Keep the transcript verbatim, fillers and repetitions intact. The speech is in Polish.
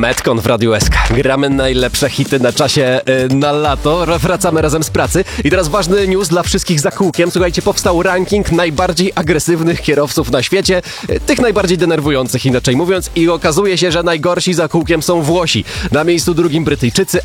Metcon w Radiu S K. Gramy najlepsze hity na czasie yy, na lato. Wracamy razem z pracy. I teraz ważny news dla wszystkich za kółkiem. Słuchajcie, powstał ranking najbardziej agresywnych kierowców na świecie. Yy, tych najbardziej denerwujących, inaczej mówiąc. I okazuje się, że najgorsi za kółkiem są Włosi. Na miejscu drugim Brytyjczycy,